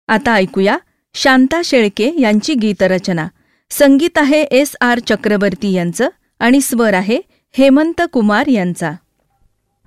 आता ऐकूया शांता शेळके यांची गीतरचना. संगीत आहे S.R. चक्रवर्ती यांचं आणि स्वर आहे हेमंत कुमार यांचा.